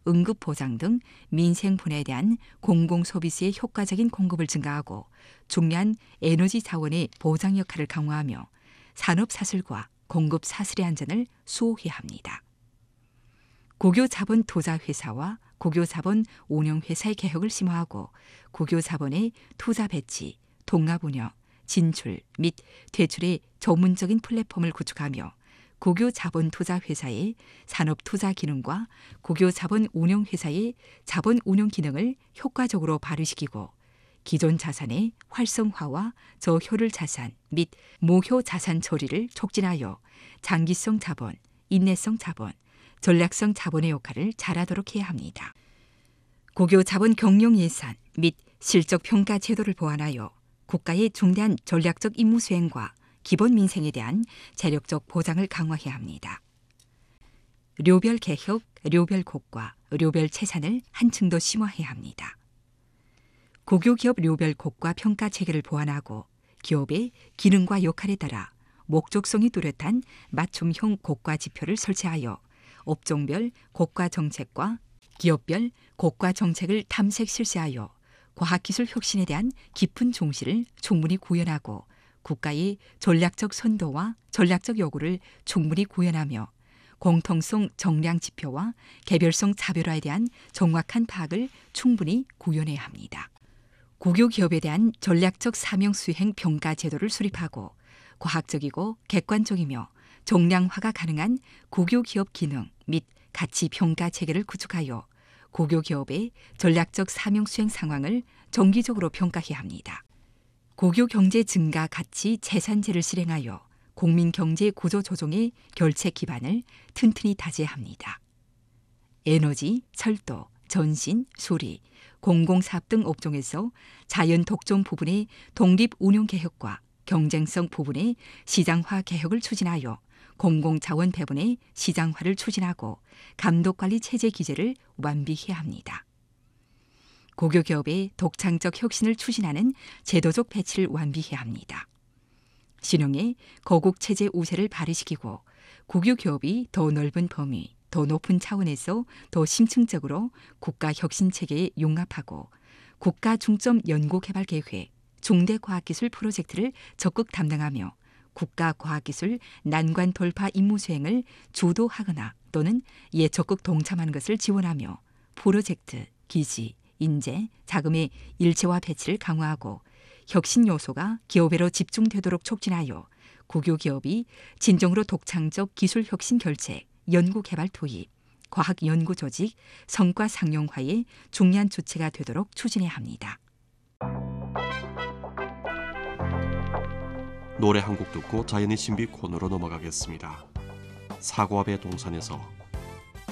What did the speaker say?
응급보장 등 민생분야에 대한 공공소비수의 효과적인 공급을 증가하고 중요한 에너지 자원의 보장 역할을 강화하며 산업사슬과 공급사슬의 안전을 수호해야 합니다. 국유자본 투자회사와 국유자본 운용회사의 개혁을 심화하고 국유자본의 투자 배치, 통합운영, 진출 및 퇴출의 전문적인 플랫폼을 구축하며 국유자본투자회사의 산업투자 기능과 국유자본운용회사의 자본운용 기능을 효과적으로 발휘시키고 기존 자산의 활성화와 저효율 자산 및 무효 자산 처리를 촉진하여 장기성 자본, 인내성 자본, 전략성 자본의 역할을 잘하도록 해야 합니다. 국유자본 경영 예산 및 실적 평가 제도를 보완하여 국가의 중대한 전략적 임무 수행과 기본 민생에 대한 재력적 보장을 강화해야 합니다. 료별 개혁, 료별 국가, 료별 채산을 한층 더 심화해야 합니다. 국유기업 료별 국가 평가 체계를 보완하고 기업의 기능과 역할에 따라 목적성이 뚜렷한 맞춤형 국가 지표를 설치하여 업종별 국가 정책과 기업별 국가 정책을 탐색 실시하여 과학기술 혁신에 대한 깊은 종시를 충분히 구현하고 국가의 전략적 선도와 전략적 요구를 충분히 구현하며 공통성 정량 지표와 개별성 차별화에 대한 정확한 파악을 충분히 구현해야 합니다. 국유기업에 대한 전략적 사명 수행 평가 제도를 수립하고 과학적이고 객관적이며 정량화가 가능한 국유기업 기능 및 가치 평가 체계를 구축하여 국유기업의 전략적 사명 수행 상황을 정기적으로 평가해야 합니다. 국유경제 증가 가치 재산제를 실행하여 국민경제 구조 조정의 결책 기반을 튼튼히 다져야 합니다. 에너지, 철도, 전신, 수리, 공공사업 등 업종에서 자연 독점 부분의 독립 운용 개혁과 경쟁성 부분의 시장화 개혁을 추진하여 공공자원 배분의 시장화를 추진하고 감독관리 체제 기제를 완비해야 합니다. 국유기업의 독창적 혁신을 추진하는 제도적 배치를 완비해야 합니다. 신흥의 거국체제 우세를 발휘시키고 국유기업이 더 넓은 범위, 더 높은 차원에서 더 심층적으로 국가혁신체계에 융합하고 국가중점 연구개발계획, 중대과학기술 프로젝트를 적극 담당하며 국가과학기술 난관 돌파 임무 수행을 주도하거나 또는 이에 적극 동참하는 것을 지원하며 프로젝트, 기지, 인재, 자금의 일체화 배치를 강화하고 혁신 요소가 기업에로 집중되도록 촉진하여 국유기업이 진정으로 독창적 기술 혁신 결책, 연구개발 투입, 과학연구 조직, 성과 상용화의 중요한 주체가 되도록 추진해야 합니다. 노래 한 곡 듣고 자연의 신비 코너로 넘어가겠습니다. 사과배 동산에서